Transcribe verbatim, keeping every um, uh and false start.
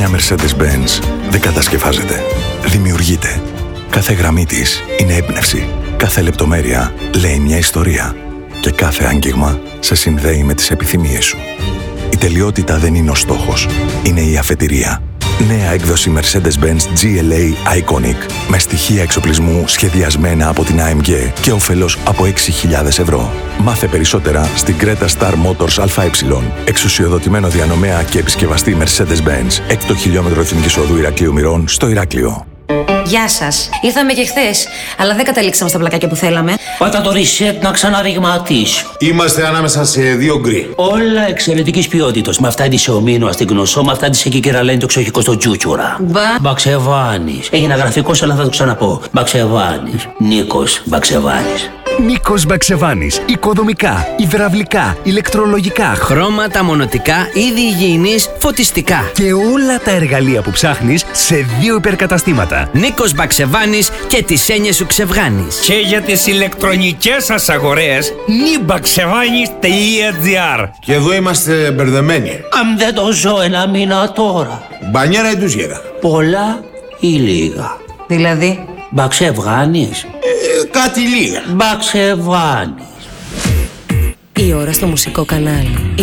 Μια Mercedes-Benz δεν κατασκευάζεται, δημιουργείται. Κάθε γραμμή της είναι έμπνευση. Κάθε λεπτομέρεια λέει μια ιστορία. Και κάθε άγγιγμα σε συνδέει με τις επιθυμίες σου. Η τελειότητα δεν είναι ο στόχος, είναι η αφετηρία. Νέα έκδοση Mercedes-Benz τζι ελ έι Iconic με στοιχεία εξοπλισμού σχεδιασμένα από την έι εμ τζι και όφελος από έξι χιλιάδες ευρώ. Μάθε περισσότερα στην Creta Star Motors ΑΕ, εξουσιοδοτημένο διανομέα και επισκευαστή Mercedes-Benz, έκτο χιλιόμετρο Εθνικής Οδού Ηρακλείου Μυρών στο Ηράκλειο. Γεια σας. Ήρθαμε και χθες, αλλά δεν καταλήξαμε στα πλακάκια που θέλαμε. Πάτα το reset να ξαναριγματίσει. Είμαστε ανάμεσα σε δύο γκρι. Όλα εξαιρετικής ποιότητας. Με αυτά τη ομίνο στην γνωσό, με αυτά τη εκεί κεραλένει το εξοχικό στο τσούτσουρα. Μπα. Μπαξεβάνης. Έγινα γραφικός, αλλά θα το ξαναπώ. Μπαξεβάνης. Νίκος Μπαξεβάνης. Νίκος Μπαξεβάνης. Οικοδομικά, υδραυλικά, ηλεκτρολογικά, χρώματα, μονοτικά, είδη υγιεινής, φωτιστικά. Και όλα τα εργαλεία που ψάχνεις σε δύο υπερκαταστήματα. Νίκος Μπαξεβάνης και τις έννοιες σου ξεβγάνεις. Και για τις ηλεκτρονικές σας αγορές, νιμπαξεβάνης τελεία τζι άρ. Και εδώ είμαστε μπερδεμένοι. Αν δεν το ζω ένα μήνα τώρα. Μπανιέρα ή τουζιέρα. Πολλά ή λίγα. Δηλαδή. Μπαξεβάνης. Ε, κάτι λίγα. Μπαξεβάνης. Η ώρα στο μουσικό κανάλι.